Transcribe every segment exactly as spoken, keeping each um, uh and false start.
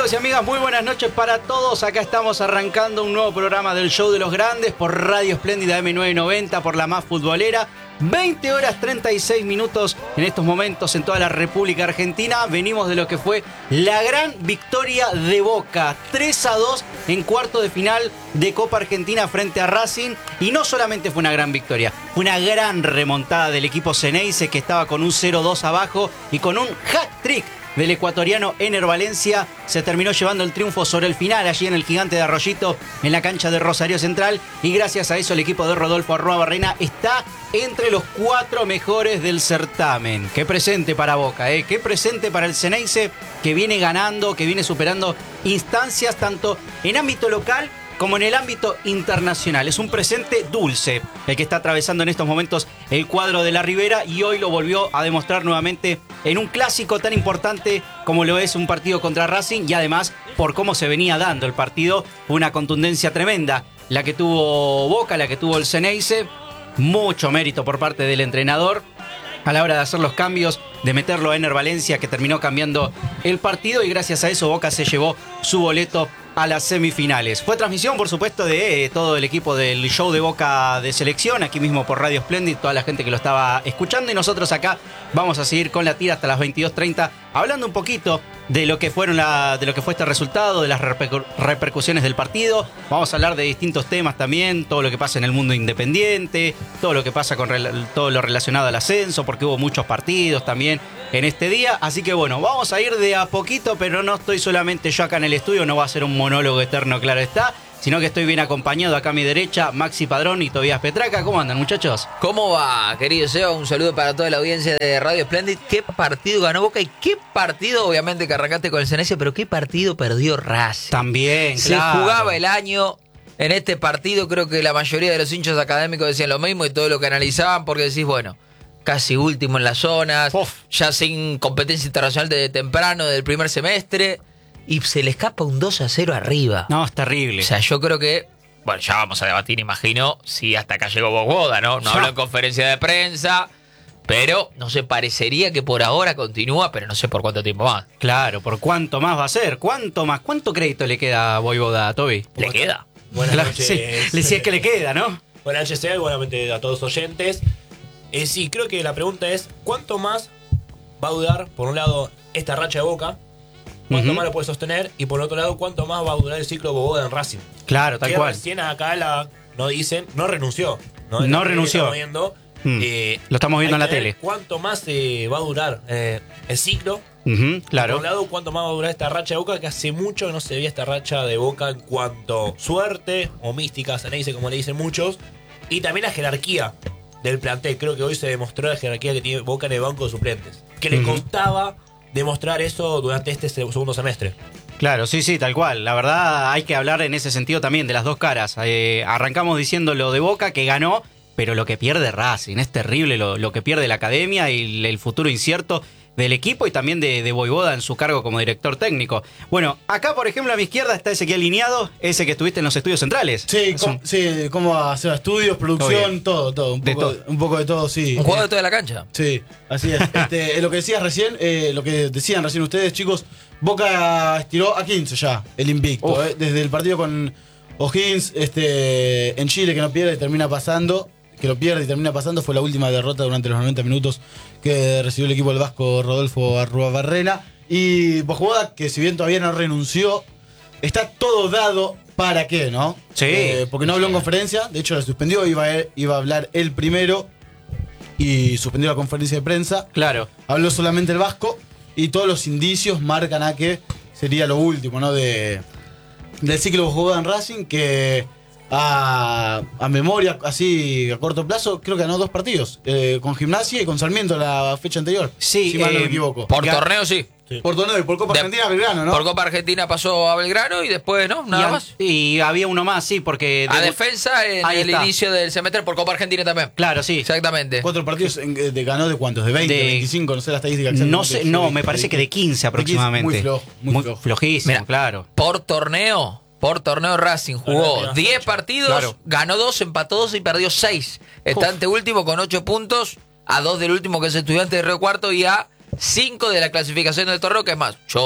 amigos y amigas? Muy buenas noches para todos. Acá estamos arrancando un nuevo programa del Show de los Grandes por Radio Espléndida eme novecientos noventa, por la más futbolera. veinte horas treinta y seis minutos en estos momentos en toda la República Argentina. Venimos de lo que fue la gran victoria de Boca, tres a dos en cuarto de final de Copa Argentina frente a Racing. Y no solamente fue una gran victoria, fue una gran remontada del equipo Ceneice, que estaba con un cero dos abajo y con un hat-trick del ecuatoriano Ener Valencia. Se terminó llevando el triunfo sobre el final allí en el Gigante de Arroyito, en la cancha de Rosario Central, y gracias a eso el equipo de Rodolfo Arruabarrena está entre los cuatro mejores del certamen. Qué presente para Boca, ¿eh? Qué presente para el Ceneice, que viene ganando, que viene superando instancias tanto en ámbito local como en el ámbito internacional. Es un presente dulce el que está atravesando en estos momentos el cuadro de la Ribera, y hoy lo volvió a demostrar nuevamente en un clásico tan importante como lo es un partido contra Racing, y además por cómo se venía dando el partido, una contundencia tremenda la que tuvo Boca, la que tuvo el Ceneice. Mucho mérito por parte del entrenador a la hora de hacer los cambios, de meterlo a Ener Valencia, que terminó cambiando el partido, y gracias a eso Boca se llevó su boleto a las semifinales. Fue transmisión, por supuesto, de eh, todo el equipo del Show de Boca de Selección, aquí mismo por Radio Splendid, toda la gente que lo estaba escuchando, y nosotros acá vamos a seguir con la tira hasta las veintidós treinta, hablando un poquito de lo que fueron la, de lo que fue este resultado, de las reper- repercusiones del partido. Vamos a hablar de distintos temas también, todo lo que pasa en el mundo independiente, todo lo que pasa con rel- todo lo relacionado al ascenso, porque hubo muchos partidos también en este día. Así que bueno, vamos a ir de a poquito, pero no estoy solamente yo acá en el estudio, no va a ser un monólogo eterno, claro está, sino que estoy bien acompañado acá a mi derecha, Maxi Padrón y Tobías Petraca. ¿Cómo andan, muchachos? ¿Cómo va, querido Seba? Un saludo para toda la audiencia de Radio Splendid. ¿Qué partido ganó Boca y qué partido, obviamente que arrancaste con el Ceneice, pero qué partido perdió Racing? También, Se claro. jugaba el año en este partido. Creo que la mayoría de los hinchas académicos decían lo mismo, y todo lo que analizaban, porque decís, bueno, casi último en las zonas, Uf. ya sin competencia internacional desde temprano, del primer semestre, y se le escapa un dos a cero arriba. No, es terrible. O sea, yo creo que, bueno, ya vamos a debatir, imagino, si hasta acá llegó Bogoda, ¿no? No Ya. habló en conferencia de prensa, pero no sé, parecería que por ahora continúa, pero no sé por cuánto tiempo más. Claro, ¿por cuánto más va a ser? ¿Cuánto más? ¿Cuánto crédito le queda a Voivoda, a Toby? ¿Le queda? Buenas Claro, noches. sí, le si es que le queda, ¿no? Buenas noches, Seba, y buenamente a todos los oyentes. Eh, sí, creo que la pregunta es, ¿cuánto más va a durar, por un lado, esta racha de Boca? ¿Cuánto Ujú. más lo puede sostener? Y por otro lado, ¿cuánto más va a durar el ciclo Bogoda en Racing? Claro, tal que cual. recién acá la, no dicen, no renunció. No, No La- renunció. estamos viendo, Mm. eh, Lo estamos viendo hay en la que ver tele. ¿Cuánto más eh, va a durar eh, el ciclo? Ujú, Por claro. un lado, ¿cuánto más va a durar esta racha de Boca? Que hace mucho que no se veía esta racha de Boca en cuanto suerte o mística, Ceneice, como le dicen muchos. Y también la jerarquía del plantel. Creo que hoy se demostró la jerarquía que tiene Boca en el banco de suplentes. Que le Ujú. costaba demostrar eso durante este se- segundo semestre. Claro, sí, sí, tal cual. La verdad hay que hablar en ese sentido también de las dos caras. Eh, arrancamos diciendo lo de Boca, que ganó, pero lo que pierde Racing es terrible, lo, lo que pierde la academia y el futuro incierto del equipo, y también de, de Voivoda en su cargo como director técnico. Bueno, acá por ejemplo a mi izquierda está Ezequiel Lineado, ese que estuviste en los estudios centrales. Sí, Es com- un- sí, cómo hacer estudios, producción, Todo todo, todo, un De poco, todo. un poco de todo, sí. Un juego Eh, de toda la cancha. Sí, así es. Este, eh, lo que decías recién, eh, lo que decían recién ustedes, chicos, Boca estiró a quince ya, el invicto. Uf. eh, desde el partido con O'Higgins este, en Chile, que no pierde y termina pasando, que lo pierde y termina pasando, fue la última derrota durante los noventa minutos que recibió el equipo del Vasco Rodolfo Arruabarrena. Y Voivoda, que si bien todavía no renunció, está todo dado para qué, ¿no? Sí. Eh, porque no habló en conferencia, de hecho la suspendió, iba a, iba a hablar él primero y suspendió la conferencia de prensa. Claro. Habló solamente el Vasco y todos los indicios marcan a que sería lo último, ¿no? De, del ciclo Voivoda en Racing, que a, a memoria, así a corto plazo, creo que ganó dos partidos, eh, con Gimnasia y con Sarmiento la fecha anterior. Sí, si mal no eh, me equivoco. Por Ga- torneo sí. Por torneo y por Copa De- Argentina Belgrano, ¿no? Por Copa Argentina pasó a Belgrano y después, ¿no? Nada y, más. y había uno más, sí, porque... A debu- defensa en Ahí el está. inicio del semestre por Copa Argentina también. Claro, sí. Exactamente. Cuatro partidos en- eh, de, ganó de cuántos, de veinte, De- veinticinco, no sé la estadística No exactamente. sé, no, me parece que de quince aproximadamente. Muy flojo, muy flojo. flojísimo, Mira, claro. Por torneo, por torneo Racing jugó Ganó diez partidos, Claro. ganó dos, empató dos y perdió seis. Está Uf. ante último con ocho puntos, a dos del último que es Estudiante de Río Cuarto y a cinco de la clasificación del torneo, que es más, yo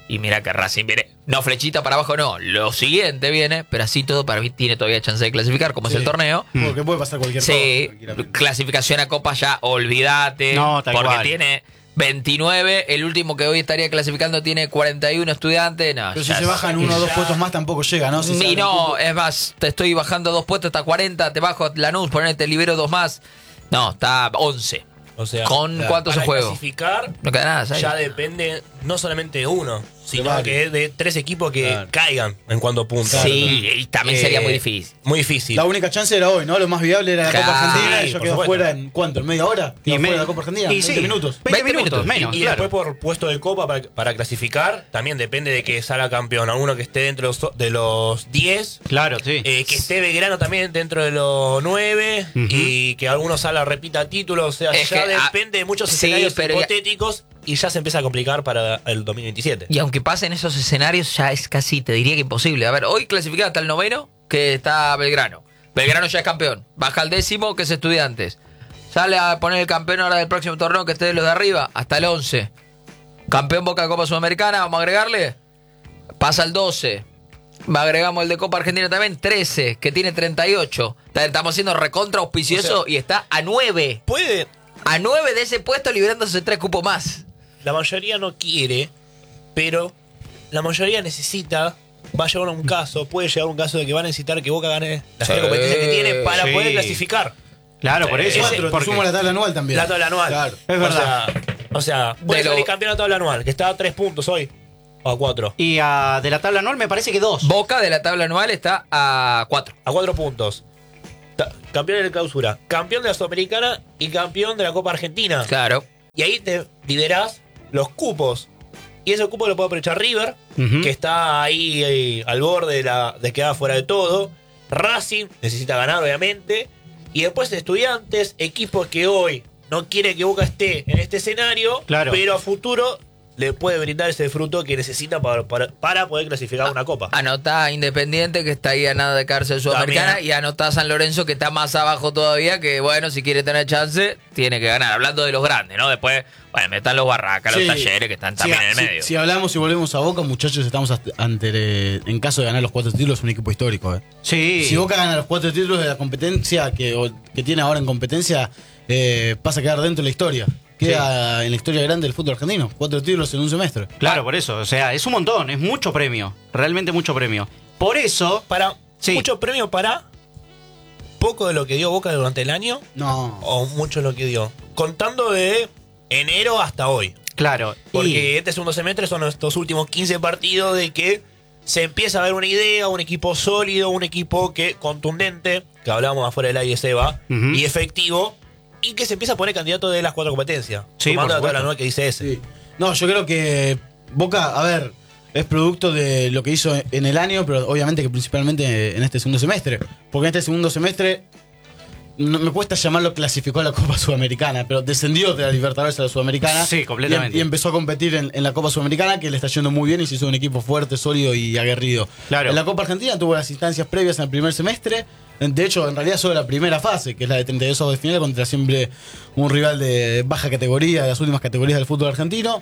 Y mira que Racing viene, no flechita para abajo, no. Lo siguiente viene, pero así todo para mí tiene todavía chance de clasificar, como Sí. es el torneo. Porque puede pasar cualquier Sí, cosa. tranquilamente. clasificación a Copa ya, olvídate. No, tal porque cual. tiene veintinueve, el último que hoy estaría clasificando tiene cuarenta y uno estudiantes. No, Pero si ya se es- bajan uno o dos ya- puestos más tampoco llega, ¿no? Si se Y abre el no, cupo. es más, te estoy bajando dos puestos hasta cuarenta, te bajo Lanús, ponete, libero dos más. No, está once. O sea, ¿Con cuántos para en juego? clasificar No queda nada, ¿sabes? ya depende no solamente de uno, sino varios. que de tres equipos que Claro. caigan en cuanto a puntos. Sí, y también sería Eh, muy difícil. Muy difícil. La única chance era hoy, ¿no? Lo más viable era la Claro. Copa Argentina. Sí, Y yo por quedo supuesto. fuera en ¿cuánto? ¿En media hora? Y Quedo me- fuera de la Copa Argentina. y veinte sí, minutos. veinte veinte minutos, minutos. menos, Y claro. después por puesto de copa para, para clasificar, también depende de que salga campeón. Alguno que esté dentro de los- de los diez, Claro, sí. eh, que esté Belgrano también dentro de los nueve, Ujú. y que alguno salga repita título. O sea, Es ya que, ah, depende de muchos sí, escenarios pero ya- hipotéticos y ya se empieza a complicar para el dos mil veintisiete. Y aunque pasen esos escenarios, ya es casi, te diría que imposible. A ver, hoy clasificado hasta el noveno, que está Belgrano. Belgrano ya es campeón. Baja al décimo, que es Estudiantes. Sale a poner el campeón ahora del próximo torneo, que esté de los de arriba, hasta el once. Campeón Boca de Copa Sudamericana, vamos a agregarle. Pasa al doce. Agregamos el de Copa Argentina también, trece, que tiene treinta y ocho. Estamos haciendo recontra auspicioso O sea- y está a nueve. Puede, A nueve de ese puesto, liberándose tres cupos más. la mayoría no quiere, pero la mayoría necesita. Va a llegar a un caso, puede llegar a un caso de que va a necesitar que Boca gane las Sí, tres competencias que tiene para sí. poder clasificar. Claro, por Eh, eso. ese- Cuatro, te porque- sumo la tabla anual también. La tabla anual. Claro. Es verdad. O sea, o sea puede De lo- salir campeón de la tabla anual, que está a tres puntos hoy. O a cuatro. Y ah, de la tabla anual me parece que dos. Boca de la tabla anual está a cuatro. A cuatro puntos. Ta- Campeón de la clausura, campeón de la Sudamericana y campeón de la Copa Argentina. Claro. Y ahí te liberás los cupos. Y ese cupo lo puede aprovechar River, Ujú. que está ahí, ahí al borde de, la, de quedar fuera de todo. Racing necesita ganar, obviamente. Y después Estudiantes, equipos que hoy no quiere que Boca esté en este escenario, Claro. pero a futuro le puede brindar ese fruto que necesita para, para, para poder clasificar una copa. Anotá Independiente, que está ahí a nada de cárcel sudamericana. También. Y anotá San Lorenzo, que está más abajo todavía. Que bueno, si quiere tener chance, tiene que ganar. Hablando de los grandes, ¿no? Después, bueno, están los Barracas, los Sí. Talleres, que están Si- también en el si- medio. Si hablamos y volvemos a Boca, muchachos, estamos ante, ante- en caso de ganar los cuatro títulos, un equipo histórico. ¿eh? Sí. Si Boca gana los cuatro títulos de la competencia que, o- que tiene ahora en competencia, eh, pasa a quedar dentro de la historia. Queda en la historia grande del fútbol argentino. Cuatro títulos en un semestre. Claro, por eso. O sea, es un montón, es mucho premio. Realmente mucho premio. Por eso. Para Sí. mucho premio para poco de lo que dio Boca durante el año No. o mucho de lo que dio. Contando de enero hasta hoy. Claro. Porque y- este segundo semestre son estos últimos quince partidos de que se empieza a ver una idea, un equipo sólido, un equipo que contundente, que hablábamos afuera del aire, Seba, Ujú. y efectivo, y que se empieza a poner candidato de las cuatro competencias. Sí, Tomando por la tabla supuesto. anual que dice ese. Sí. No, yo creo que Boca, a ver, es producto de lo que hizo en el año, pero obviamente que principalmente en este segundo semestre. Porque en este segundo semestre, no, me cuesta llamarlo clasificó a la Copa Sudamericana, pero descendió de la Libertadores a la Sudamericana. Sí, completamente. Y, y empezó a competir en, en la Copa Sudamericana, que le está yendo muy bien y se hizo un equipo fuerte, sólido y aguerrido. Claro. En la Copa Argentina tuvo las instancias previas en el primer semestre. De hecho, en realidad solo la primera fase, que es la de treinta y dos avos de final, contra siempre un rival de baja categoría, de las últimas categorías del fútbol argentino.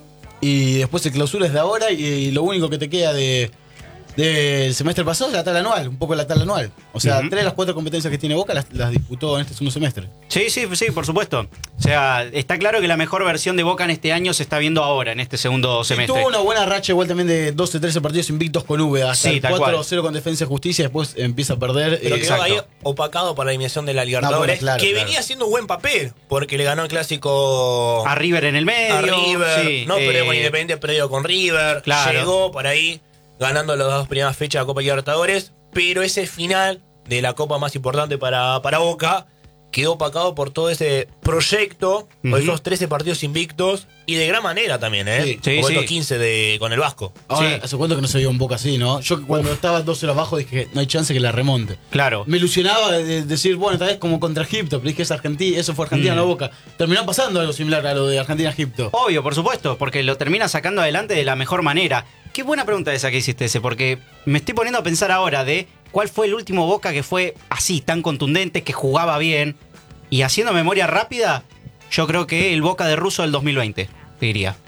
Y después el clausura es de ahora y, y lo único que te queda de del semestre pasado es la tabla anual, un poco la tabla anual. O sea, Ujú. tres de las cuatro competencias que tiene Boca las, las disputó en este segundo semestre. Sí, sí, sí, por supuesto. O sea, está claro que la mejor versión de Boca en este año se está viendo ahora, en este segundo Y semestre. tuvo una buena racha igual también de doce, trece partidos invictos con V, hasta Sí, el tal cual. cuatro cero con Defensa y Justicia, después empieza a perder. Pero eh, quedó ahí exacto. opacado por la eliminación de la Libertadores, bueno, claro, que claro. venía haciendo un buen papel, porque le ganó el clásico A River en el medio. a River, sí, no perdió con eh, Independiente, perdió con River, Claro. llegó por ahí ganando las dos primeras fechas de la Copa Libertadores, pero ese final de la Copa más importante para, para Boca quedó opacado por todo ese proyecto, Ujú. por esos trece partidos invictos, y de gran manera también, ¿eh? Sí. Sí, Como sí. estos quince de, con el Vasco. Ahora, Sí. hace cuánto que no se veía un Boca así, ¿no? Yo cuando estaba dos cero abajo dije que no hay chance que la remonte. Claro. Me ilusionaba de de decir, bueno, esta vez como contra Egipto, pero dije es Argentina, eso fue Argentina, Mm. no Boca. Terminó pasando algo similar a lo de Argentina-Egipto. Obvio, por supuesto, porque lo termina sacando adelante de la mejor manera. Qué buena pregunta esa que hiciste ese, porque me estoy poniendo a pensar ahora de cuál fue el último Boca que fue así, tan contundente, que jugaba bien. Y haciendo memoria rápida, yo creo que el Boca de Russo del dos mil veinte, te diría.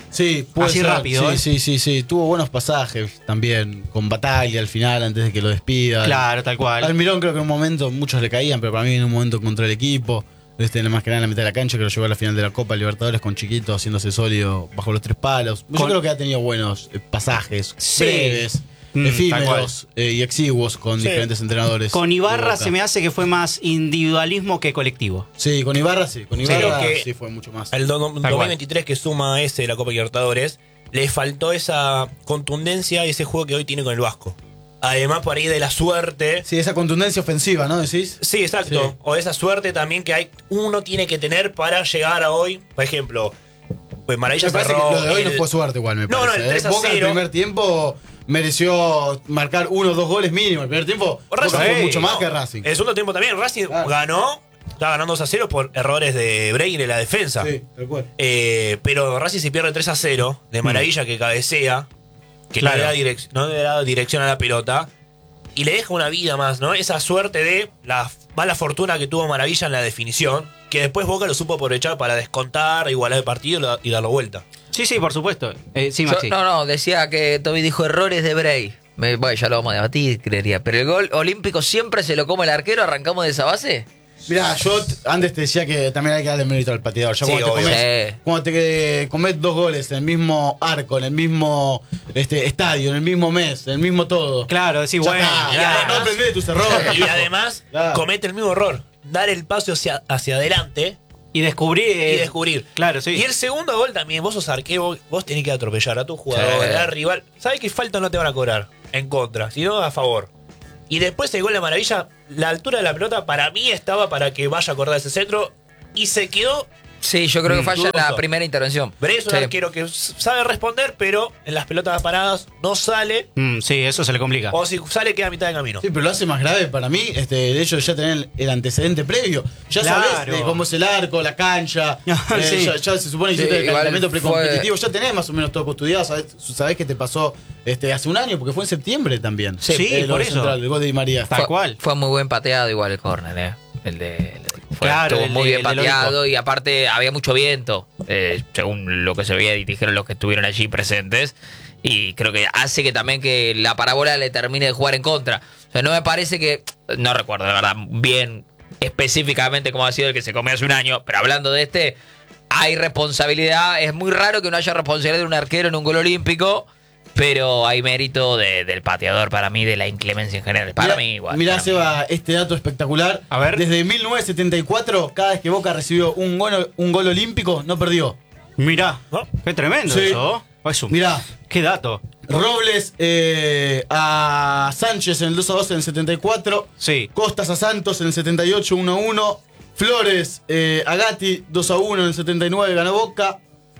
Sí, puede Así ser. rápido, Sí, ¿eh? sí, sí, sí. Tuvo buenos pasajes también, con Bataglia al final, antes de que lo despidan. Claro, tal cual. Almirón creo que en un momento muchos le caían, pero para mí en un momento contra el equipo. Este, más que nada en la mitad de la cancha, que lo llevó a la final de la Copa Libertadores con Chiquito haciéndose sólido bajo los tres palos. Yo Con- creo que ha tenido buenos eh, pasajes, Sí. breves, Mm, efímeros eh, y exiguos con Sí. diferentes entrenadores. Con Ibarra de Boca. se me hace que fue más individualismo que colectivo. Sí, con Ibarra sí, con Ibarra Creo que sí fue mucho más. El do- cual. dos mil veintitrés que suma ese de la Copa Libertadores, le faltó esa contundencia y ese juego que hoy tiene con el Vasco. Además, por ahí de la suerte. Sí, esa contundencia ofensiva, ¿no? ¿Decís? Sí, exacto. Sí. O esa suerte también que hay, uno tiene que tener para llegar a hoy. Por ejemplo, pues Maravilla Me parece cerró que lo de hoy no el- fue suerte igual, me No, no, parece. el ¿eh? tres a Boca el cero. primer tiempo mereció marcar uno o dos goles mínimo. El primer tiempo Racing- Boca fue Ey, mucho más no. que Racing. El segundo tiempo también, Racing Claro. ganó, estaba ganando dos a cero por errores de Breyer en la defensa. Sí, tal cual. Eh, pero Racing se pierde tres a cero de Maravilla que cabecea, que Claro. no, le da direc- no le da dirección a la pelota y le deja una vida más, ¿no? Esa suerte de la mala fortuna que tuvo Maravilla en la definición, que después Boca lo supo aprovechar para descontar, igualar el partido y la- y darlo vuelta. Sí, sí, por supuesto. Eh, sí, Yo- Maxi. no, no, decía que Toby dijo errores de Bray. Me- bueno, ya lo vamos a debatir, creería. Pero el gol olímpico siempre se lo come el arquero, arrancamos de esa base. Mirá, yo t- antes te decía que también hay que darle mérito al pateador. Ya Sí, cuando, te obvio. comes, Sí. cuando te comes dos goles en el mismo arco, en el mismo este, estadio, en el mismo mes, en el mismo todo. Claro, decís, Ya bueno, está, y ya, además- no aprendés de tus errores. Y además Claro. comete el mismo error, dar el paso hacia, hacia adelante y descubrir. y descubrir. Claro, sí. Y el segundo gol también, vos sos arquero, vos tenés que atropellar a tu jugador, Sí. al rival. ¿Sabés qué falta no te van a cobrar? En contra, sino a favor. Y después el gol de Maravilla, la altura de la pelota para mí estaba para que vaya a cortar ese centro y se quedó. Sí, yo creo que Mm, falla en la dudoso. primera intervención. Bray es un Sí. arquero que s- sabe responder, pero en las pelotas paradas no sale. Mm, sí, eso se le complica. O si sale, queda a mitad de camino. Sí, pero lo hace más grave para mí este, el hecho de ya tener el, el antecedente previo. Ya Claro. sabés de cómo es el arco, la cancha. eh, Sí. ya, ya se supone que Sí, hiciste el igual calentamiento fue- precompetitivo. Ya tenés más o menos todo estudiado. Sabés, sabés que te pasó este, hace un año, porque fue en septiembre también. Sí, Eh, lo por de eso. Central, el gol de Di María. Tal Fue- cual. Fue muy buen pateado igual el córner, eh. El de. el de- fue- Claro, estuvo el muy de- bien el del pateado Olímpico. y aparte había mucho viento, eh, según lo que se veía y dijeron los que estuvieron allí presentes. Y creo que hace que también que la parábola le termine de jugar en contra. O sea, no me parece que. No recuerdo, la verdad, bien específicamente cómo ha sido el que se comió hace un año, pero hablando de este, hay responsabilidad. Es muy raro que no haya responsabilidad de un arquero en un gol olímpico. Pero hay mérito de- del pateador para mí, de la inclemencia en general. Para Mirá- mí igual. Mirá, para mí. Seba, este dato espectacular. A ver. Desde mil novecientos setenta y cuatro, cada vez que Boca recibió un gol, un gol olímpico, no perdió. Mirá, ¿No? qué tremendo Sí. eso. Es un- Mirá, Qué dato. Robles eh, a Sánchez en el dos a dos en el setenta y cuatro. Sí. Costas a Santos en el setenta y ocho, uno a uno. Flores eh, a Gatti, dos a uno en el setenta y nueve, ganó Boca.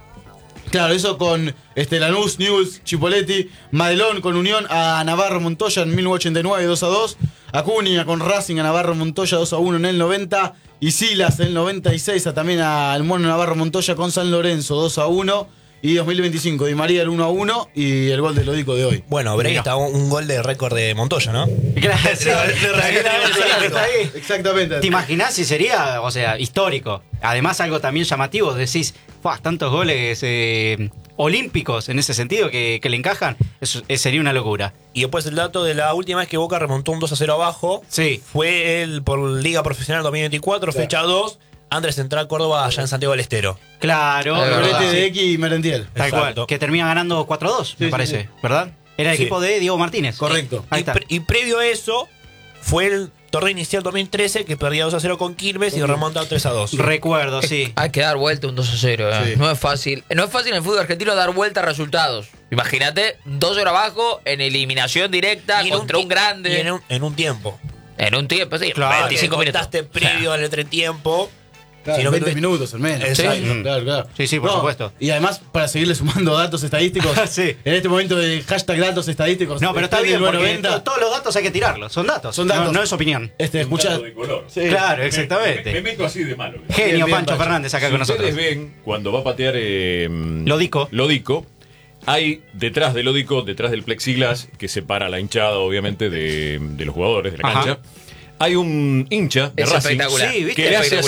Claro, eso con este, Lanús, Newell's, Chipoletti. Madelón con Unión a Navarro Montoya en mil novecientos ochenta y nueve, dos a dos. Acuña con Racing a Navarro Montoya, dos a uno en el noventa. Y Silas en el noventa y seis a, también al Mono Navarro Montoya con San Lorenzo, dos a uno. Y dos mil veinticinco, Di María el uno a uno y el gol de Lodico de hoy. Bueno, Bray Mirá. está un, un gol de récord de Montoya, ¿no? Gracias. Está ahí. Exactamente. ¿Te imaginás si sería, o sea, histórico? Además, algo también llamativo, decís, "Fua, tantos goles eh, olímpicos en ese sentido que, que le encajan, eso eh, sería una locura. Y después el dato de la última vez que Boca remontó un dos a cero abajo. Sí. Fue el por Liga Profesional dos mil veinticuatro, fecha dos. Andrés Central Córdoba allá en Santiago del Estero. Claro, Es Doblete verdad. de sí, X y Merentiel. tal Exacto. cual, que termina ganando cuatro a dos, me sí, parece, sí. ¿verdad? Era el Sí. equipo de Diego Martínez. Correcto. Ahí Y, está. pre- y previo a eso, fue el torneo inicial dos mil trece que perdía dos a cero con Quilmes y remonta tres a dos. Recuerdo, sí. Hay que dar vuelta un dos a cero. eh. Sí. No es fácil. No es fácil en el fútbol argentino dar vuelta a resultados. Imagínate, dos cero abajo en eliminación directa Y en contra un, ti- grande. y en un, en un tiempo. En un tiempo, sí. Claro, veinticinco minutos. Contaste previo al entretiempo. Claro, Si no me veinte tuvi- minutos al menos. Exacto. Sí, claro, claro. Sí, sí, por supuesto. Y además, para seguirle sumando datos estadísticos, Sí. en este momento de hashtag datos estadísticos, No, pero está después bien, del porque noventa, to- todos los datos hay que tirarlos, son datos. Son datos. No, no es opinión. este, Un escucha, dato de color. Sí. Claro, Me- Me, exactamente. meto así de malo. Genio Bien, bien, Pancho Pancho. Fernández acá Si con ustedes nosotros. ven cuando va a patear eh, Lodico. Lodico, hay detrás de Lodico, detrás del plexiglas que separa la hinchada, obviamente, de, de los jugadores de la Ajá. cancha. Hay un hincha de Es Racing espectacular. Sí, ¿viste? que le hace Espectacular. así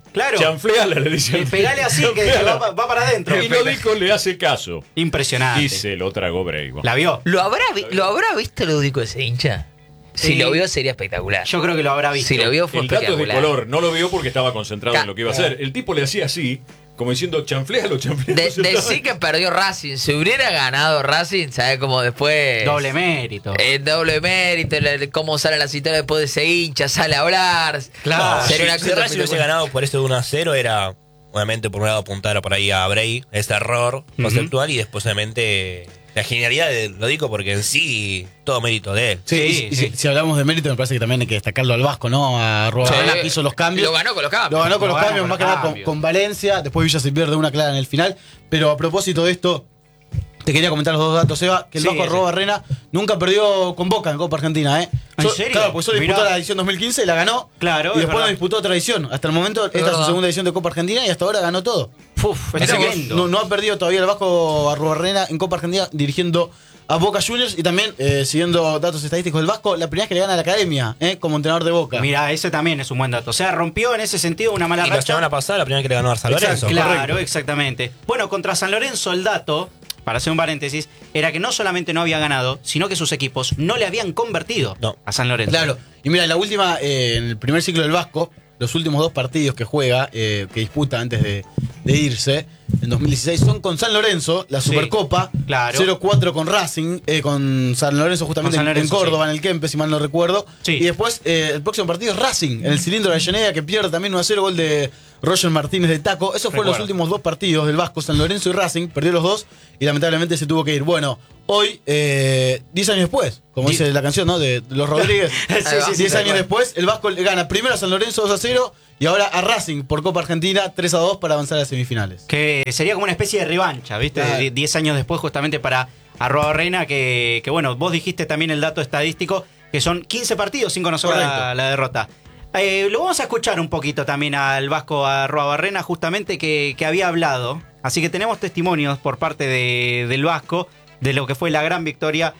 Claro. Chanfleala, le dice. Eh, pegale así, que va, va para adentro. Y Lodico le hace caso. Impresionante. Y se lo tragó Breibo. ¿La vio? ¿Lo habrá, vi- ¿Lo habrá visto Lodico ese hincha? Si Sí. lo vio sería espectacular. Yo creo que lo habrá visto. Si lo vio fue El dato es de espectacular. color. No lo vio porque estaba concentrado Ca- en lo que iba a hacer. El tipo le hacía así, como diciendo, chanflealo, chanflealo. De, Se estaba- decí que perdió Racing. Si hubiera ganado Racing, ¿sabes cómo después? Doble mérito. Eh, doble mérito, le- cómo sale la cita después de ese hincha, sale a hablar. Claro. Sería una Si cosa Racing hubiese espectacular. ganado por ese de uno a cero, era obviamente por un lado apuntar por ahí a Bray, ese error conceptual, y después obviamente la genialidad de lo digo porque en sí todo mérito de él. Sí, Sí, y, y sí. Si, si hablamos de mérito, me parece que también hay que destacarlo al Vasco, ¿no? A Rubalcaba, Sí. que hizo los cambios. Lo ganó con los cambios. Lo ganó con Lo los gana cambios, con más que los nada con, cambios. con Valencia. Después Villa se pierde una clara en el final. Pero a propósito de esto, te quería comentar los dos datos, Eva. Que el Sí, Vasco ese. Arrobarrena nunca perdió con Boca en Copa Argentina, ¿eh? ¿En So- serio? Claro, porque solo disputó Mirá. la edición dos mil quince, la ganó. Claro, Y es después verdad. no disputó otra edición. Hasta el momento, esta es su verdad. segunda edición de Copa Argentina y hasta ahora ganó todo. Uf, es Así que tremendo. no, no ha perdido todavía el Vasco Arrobarrena en Copa Argentina dirigiendo a Boca Juniors y también, eh, siguiendo datos estadísticos del Vasco, la primera vez que le gana a la academia, eh, como entrenador de Boca. Mira, ese también es un buen dato. O sea, rompió en ese sentido una mala Y la racha. semana pasada, la primera que le ganó a San Lorenzo. Exacto, Claro, correcto. exactamente. Bueno, contra San Lorenzo el dato, para hacer un paréntesis, era que no solamente no había ganado, sino que sus equipos no le habían convertido No. a San Lorenzo. Claro, y mira, la última, eh, en el primer ciclo del Vasco, los últimos dos partidos que juega, eh, que disputa antes de, de irse, en dos mil dieciséis, son con San Lorenzo, la Sí, Supercopa, claro. cero cuatro con Racing, eh, con San Lorenzo justamente Con San en- Lorenzo, en Córdoba, sí. en el Kempes, si mal no recuerdo. Sí. Y después, eh, el próximo partido es Racing, en el cilindro de Avellaneda, que pierde también uno a cero, gol de Roger Martínez de taco. Esos fueron los Recuerdo. últimos dos partidos del Vasco, San Lorenzo y Racing, perdió los dos y lamentablemente se tuvo que ir. Bueno, hoy, eh, diez años después, como Die- dice la canción, ¿no? De, de los Rodríguez. Sí, sí, sí, diez tal años cual. después, el Vasco le gana primero a San Lorenzo dos a cero y ahora a Racing por Copa Argentina tres a dos para avanzar a semifinales. Que sería como una especie de revancha, ¿viste? Claro. Die- Diez años después, justamente para Arrobarrena, que, que bueno, vos dijiste también el dato estadístico, que son quince partidos sin conocer la, Correcto. la derrota. Eh, lo vamos a escuchar un poquito también al Vasco Arrobarrena, justamente que, que había hablado. Así que tenemos testimonios por parte de- del Vasco de lo que fue la gran victoria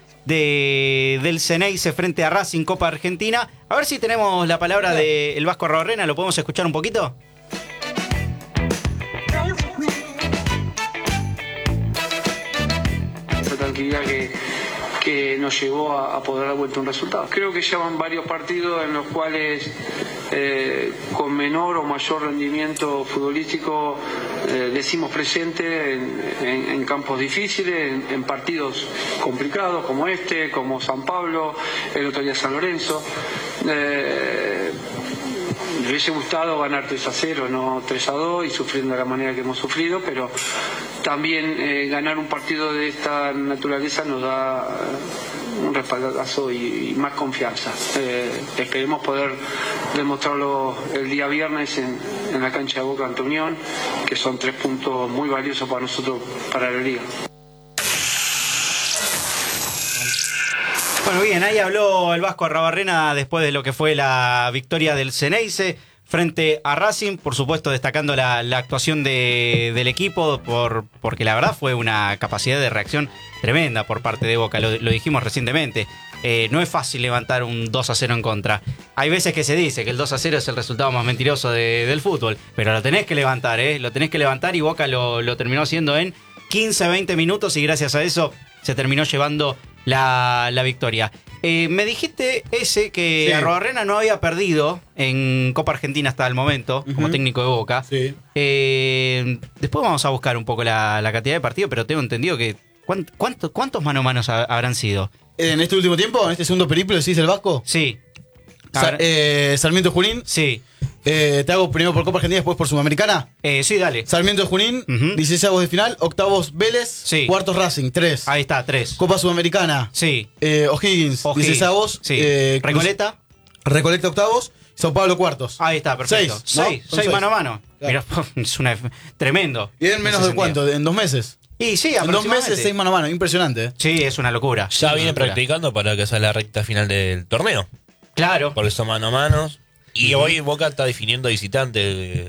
de, del Ceneice frente a Racing Copa Argentina. A ver si tenemos la palabra del Vasco Arrobarrena, ¿lo podemos escuchar un poquito? Esa tranquilidad que, que nos llevó a, a poder dar vuelta un resultado. Creo que llevan varios partidos en los cuales eh, con menor o mayor rendimiento futbolístico eh, decimos presente en, en- en campos difíciles, en, en partidos complicados como este, como San Pablo, el otro día San Lorenzo. Eh, Me hubiese gustado ganar tres a cero, no tres a dos, y sufriendo de la manera que hemos sufrido, pero también eh, ganar un partido de esta naturaleza nos da eh, un respaldazo y, y más confianza. Eh, esperemos poder demostrarlo el día viernes en, en la cancha de Boca ante Unión, que son tres puntos muy valiosos para nosotros, para la liga. Bueno, bien, ahí habló el Vasco Arrobarrena después de lo que fue la victoria del Ceneice frente a Racing, por supuesto destacando la, la actuación de- del equipo, por, porque la verdad fue una capacidad de reacción tremenda por parte de Boca, lo, lo dijimos recientemente. Eh, no es fácil levantar un dos a cero en contra. Hay veces que se dice que el dos a cero es el resultado más mentiroso de- del fútbol, pero lo tenés que levantar, ¿eh? Lo tenés que levantar y Boca lo, lo terminó haciendo en quince a veinte minutos y gracias a eso se terminó llevando la, la victoria. Eh, me dijiste ese que Sí. Arrobarrena no había perdido en Copa Argentina hasta el momento, como Ujú. técnico de Boca. Sí. Eh, después vamos a buscar un poco la, la cantidad de partidos, pero tengo entendido que. ¿cuán- cuánto- ¿Cuántos mano a manos ha- habrán sido? En este último tiempo, en este segundo periplo, decís el Vasco. Sí. A Sa- ver, eh, Sarmiento Junín. sí. Eh, te hago primero por Copa Argentina, después por Sudamericana. Eh, sí, dale. Sarmiento Junín, Ujú. dieciséis de final, octavos Vélez, Sí. cuartos Racing, tres. Ahí está, tres. Copa Sudamericana, Sí. eh, O'Higgins, O'Higgins, dieciséis. Sí. eh, Cruz- Recoleta. Recoleta octavos, Sao Paulo cuartos. Ahí está, perfecto. Seis, ¿no? Seis, Son seis seis. mano a mano. Claro. Mira, es una tremendo. ¿Y en menos Ese de cuánto? sentido. ¿En dos meses? Y sí, En dos aproximadamente. meses, seis mano a mano, impresionante. ¿eh? Sí, es una locura. Ya Es viene una locura. practicando para que sea la recta final del torneo. Claro. Porque son mano a manos. Y hoy Boca está definiendo visitante. eh,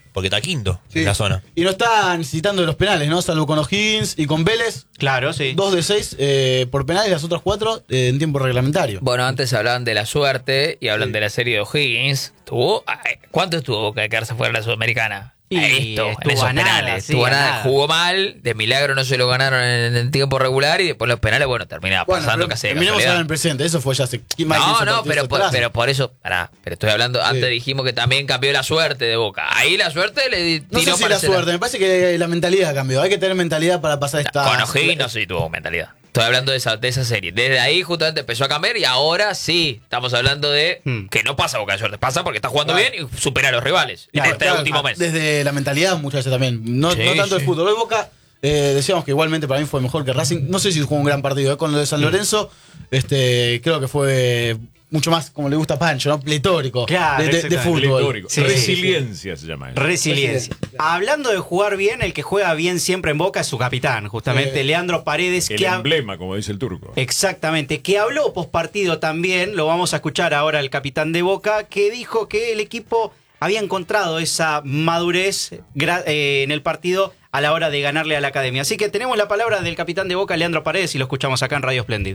porque está quinto Sí. en la zona. Y no está necesitando de los penales, ¿no? Salvo con O'Higgins y con Vélez. Claro, sí. Dos de seis eh, por penales, las otras cuatro eh, en tiempo reglamentario. Bueno, antes hablaban de la suerte y hablan Sí. de la serie de O'Higgins. ¿Tuvo? Ay, ¿Cuánto estuvo Boca de quedarse fuera de la Sudamericana? Y Esto, en estuvo esos a nada, penales. sí, Estuvo a a nada. nada. Jugó mal, de milagro no se lo ganaron en, en tiempo regular y después los penales, bueno, terminaba Bueno, pasando pero casi de terminemos ahora en casualidad. el presente, eso fue ya hace más de No, quince no, partidos pero por, atrás. pero por eso, pará, pero estoy hablando, antes dijimos que también cambió la suerte de Boca. Ahí la suerte le di- No tiró sé si para la ese lado. suerte, me parece que la mentalidad cambió. Hay que tener mentalidad para pasar esta. Con O'Higgins no sé si tuvo mentalidad. Estoy hablando de esa, de esa serie. Desde ahí justamente empezó a cambiar y ahora sí estamos hablando de Hmm. que no pasa Boca de suerte. Pasa porque está jugando Claro. bien y supera a los rivales en Claro, este claro, último mes. Desde la mentalidad muchas veces también. No, Sí, no tanto sí. el fútbol. Hoy Boca, eh, decíamos que igualmente para mí fue mejor que Racing. No sé si jugó un gran partido. eh, Con lo de San Lorenzo, este, creo que fue mucho más, como le gusta a Pancho, ¿no? Pletórico. Claro, de, de- de exactamente. fútbol. Pletórico. Sí, Resiliencia se llama eso. Resiliencia. Hablando de jugar bien, el que juega bien siempre en Boca es su capitán, justamente Eh, Leandro Paredes. El que ha- emblema, como dice el turco. Exactamente, que habló post partido también, lo vamos a escuchar ahora el capitán de Boca, que dijo que el equipo había encontrado esa madurez gra- eh, en el partido a la hora de ganarle a la academia. Así que tenemos la palabra del capitán de Boca, Leandro Paredes, y lo escuchamos acá en Radio Splendid.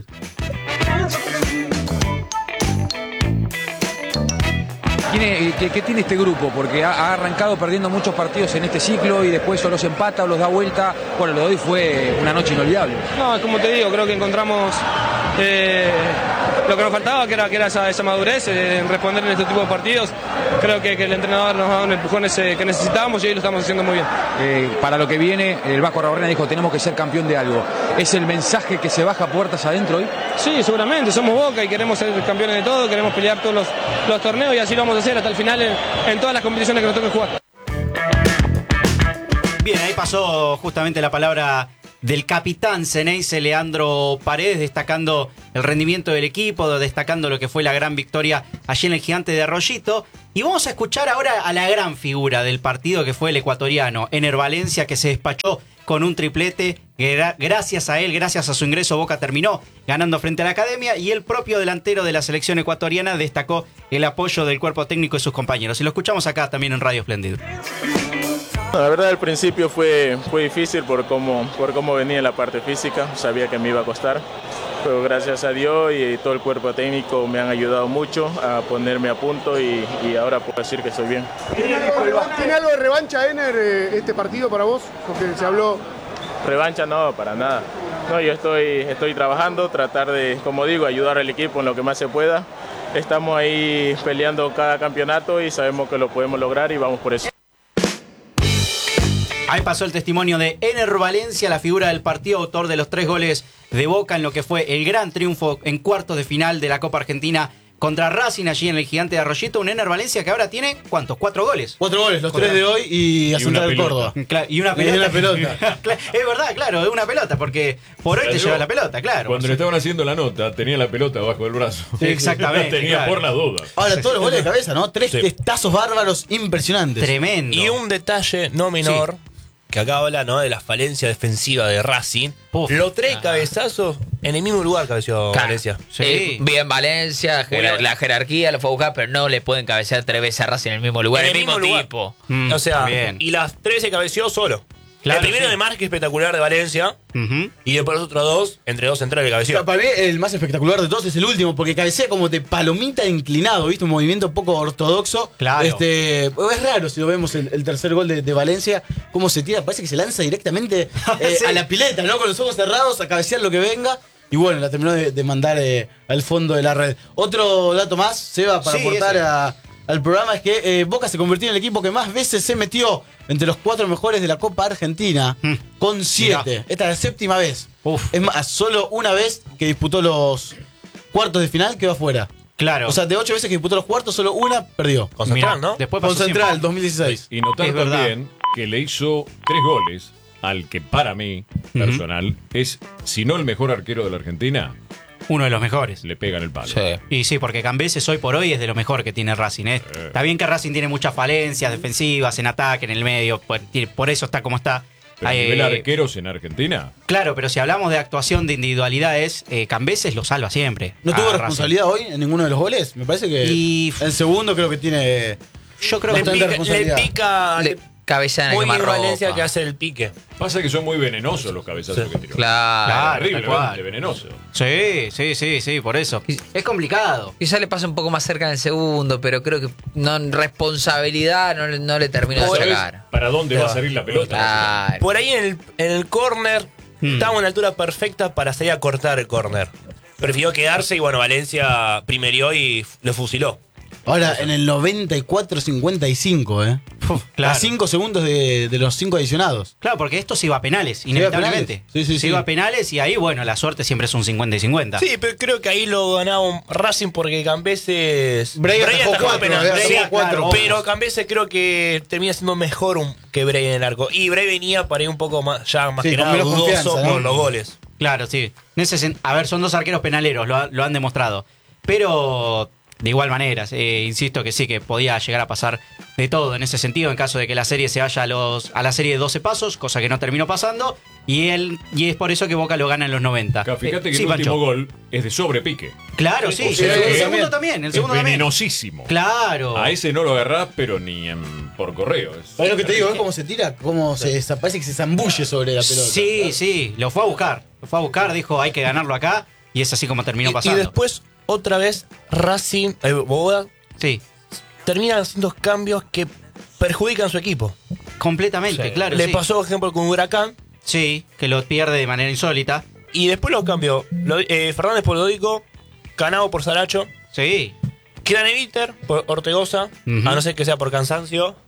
Tiene- ¿Qué, qué tiene este grupo? Porque ha, ha arrancado perdiendo muchos partidos en este ciclo y después o los empata o los da vuelta. Bueno, lo de hoy fue una noche inolvidable. No, como te digo, creo que encontramos eh, lo que nos faltaba, que era, que era esa, esa madurez eh, en responder en este tipo de partidos. Creo que, que el entrenador nos ha dado un empujón ese que necesitábamos y hoy lo estamos haciendo muy bien. Eh, para lo que viene, el Vasco Arbarrena dijo, tenemos que ser campeón de algo. ¿Es el mensaje que se baja puertas adentro hoy? Sí, seguramente, somos Boca y queremos ser campeones de todo, queremos pelear todos los, los torneos y así lo vamos a hacer hasta el final en, en todas las competiciones que nos toquen jugar. Bien, ahí pasó justamente la palabra del capitán Ceneice, Leandro Paredes, destacando el rendimiento del equipo, destacando lo que fue la gran victoria allí en el Gigante de Arroyito. Y vamos a escuchar ahora a la gran figura del partido, que fue el ecuatoriano Ener Valencia, que se despachó con un triplete. Gra- Gracias a él, gracias a su ingreso, Boca terminó ganando frente a la academia, y el propio delantero de la selección ecuatoriana destacó el apoyo del cuerpo técnico y sus compañeros. Y lo escuchamos acá también en Radio Splendid. La verdad al principio fue, fue difícil por cómo, por cómo venía la parte física, sabía que me iba a costar, pero gracias a Dios y todo el cuerpo técnico me han ayudado mucho a ponerme a punto y, y ahora puedo decir que estoy bien. ¿Tiene algo, ¿tiene algo de revancha, Ener, eh, este partido para vos? Porque se habló... Revancha no, para nada. No, yo estoy, estoy trabajando, tratar de, como digo, ayudar al equipo en lo que más se pueda. Estamos ahí peleando cada campeonato y sabemos que lo podemos lograr y vamos por eso. Ahí pasó el testimonio de Ener Valencia, la figura del partido, autor de los tres goles de Boca en lo que fue el gran triunfo en cuartos de final de la Copa Argentina contra Racing allí en el Gigante de Arroyito. Un Ener Valencia que ahora tiene, ¿cuántos? ¿Cuatro goles? Cuatro goles, los tres de hoy y a Y Central una de Córdoba. Cla- Y una Y pelota. una pelota. Cla- es verdad, claro, es una pelota, porque por hoy La te dio. lleva la pelota, claro. Cuando le estaban haciendo la nota, tenía la pelota bajo el brazo. Sí, exactamente, La tenía claro. por las dudas. Ahora todos los goles de cabeza, ¿no? Tres Sí. testazos bárbaros impresionantes. Tremendo. Y un detalle no menor, que acá habla, ¿no?, de la falencia defensiva de Racing. Puf. Los tres cabezazos en el mismo lugar cabeció Claro. Valencia. Sí. Eh, bien Valencia, Bueno. jerar- la jerarquía lo fue a buscar, pero no le pueden cabecear tres veces a Racing en el mismo lugar, En el, el mismo, mismo lugar. tipo. Mm, O sea, bien. y las tres se cabeció solo. Claro, el primero sí. de marca espectacular de Valencia, Ujú. y después los otros dos, entre dos centrales de O sea, cabeció. para mí el más espectacular de todos es el último, porque cabecea como de palomita inclinado, ¿viste? Un movimiento poco ortodoxo. Claro. Este, es raro si lo vemos el, el tercer gol de, de Valencia, cómo se tira, parece que se lanza directamente eh, Sí. a la pileta, ¿no? Con los ojos cerrados, a cabecear lo que venga. Y bueno, la terminó de, de mandar eh, al fondo de la red. Otro dato más, Seba, para Sí, aportar ese. a- al programa, es que eh, Boca se convirtió en el equipo que más veces se metió entre los cuatro mejores de la Copa Argentina, Mm. con siete. Mirá. Esta es la séptima vez. Uf. Es más, solo una vez que disputó los cuartos de final quedó afuera. Claro. O sea, de ocho veces que disputó los cuartos, solo una perdió. Con Central, Mirá, ¿no? Después Con pasó Central, siempre. dos mil dieciséis. Y notar Es verdad. también que le hizo tres goles al que para mí, personal, es, si no el mejor arquero de la Argentina, Uno de los mejores. le pega en el palo. Sí. Y sí, porque Cambeses hoy por hoy es de lo mejor que tiene Racing. ¿eh? Está bien que Racing tiene muchas falencias defensivas, en ataque, en el medio, por, por eso está como está. Pero a Eh, nivel arqueros en Argentina, Claro, pero si hablamos de actuación de individualidades, eh, Cambeses lo salva siempre. ¿No a tuvo Racing. responsabilidad hoy en ninguno de los goles? Me parece que Y- el segundo creo que tiene yo creo le que pica, le pica Le- cabezana muy que más bien Valencia ropa. que hace el pique. Pasa que son muy venenosos los cabezazos Sí. que tiró. Claro. Claro, Terriblemente tal cual. venenoso. Sí, sí, sí, sí, por eso. Es complicado. Quizá le pasa un poco más cerca en el segundo, pero creo que no, responsabilidad no, le- no le termina de ¿Sabes sacar. para dónde va a salir la pelota? Claro. Por ahí en el, en el córner Hmm. estaba a una altura perfecta para salir a cortar el córner. Prefirió quedarse y bueno, Valencia primerió y f- lo fusiló. Ahora, en el noventa y cuatro cincuenta y cinco, ¿eh? Uf, claro. A cinco segundos de, de los cinco adicionados. Claro, porque esto se iba a penales, iba a inevitablemente. penales. Sí, sí, se sí. iba a penales y ahí, bueno, la suerte siempre es un cincuenta y cincuenta. Sí, pero creo que ahí lo ganaba un Racing porque Cambeses. Bray atajó atajó cuatro, penal, Bray sí, atajó cuatro. pero Cambeses creo que termina siendo mejor un- que Bray en el arco. Y Bray venía para ir un poco más, ya más Sí, que con nada menos dudoso confianza, ¿no? por los goles. Claro, sí. En ese sen- a ver, son dos arqueros penaleros, lo, ha- lo han demostrado. Pero de igual manera, eh, insisto que sí, que podía llegar a pasar de todo en ese sentido, en caso de que la serie se vaya a, los, a la serie de doce pasos, cosa que no terminó pasando. Y él y es por eso que Boca lo gana en los noventa. Acá, fíjate Eh, que sí, el Pancho. último gol es de sobrepique. Claro, sí. O sea el, que el segundo también. El segundo es también. venenosísimo. Claro. A ese no lo agarrás, pero ni en- por correo. Es- ¿Sabes lo que te digo? ¿Ves cómo se tira? Cómo se parece que se zambulle sobre la pelota. Sí, sí. Lo fue a buscar. Lo fue a buscar, dijo, hay que ganarlo acá. Y es así como terminó Y, y pasando. después, otra vez, Racing, eh, Boda, Sí. termina haciendo cambios que perjudican a su equipo. Completamente, Sí. claro. Le sí. pasó, por ejemplo, con Huracán. Sí, que lo pierde de manera insólita. Y después los cambió. Lo- eh, Fernández por Lodico, Canao por Saracho, Sí. Craneviter por Ortegoza, Ujú. a no ser que sea por cansancio,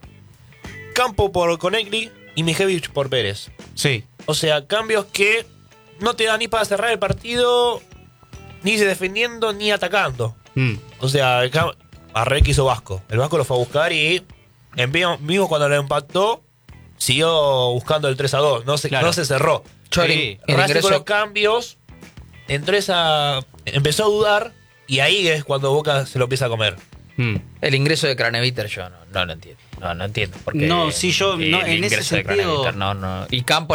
Campo por Conegli y Mijevich por Pérez. Sí. O sea, cambios que no te dan ni para cerrar el partido, ni defendiendo, ni atacando. Mm. O sea, el cam- Arre que hizo Vasco. El Vasco lo fue a buscar y en vivo, mismo cuando lo empató, siguió buscando el tres a dos. No se, Claro. no se cerró. Chori, Sí. el Racing ingreso- con los cambios, entró esa, empezó a dudar y ahí es cuando Boca se lo empieza a comer. Mm. El ingreso de Craneviter yo no, no lo entiendo. No, no entiendo. Porque No, sí, yo, el no, en ese ingreso de sentido- Craneviter, no, no. Y Campo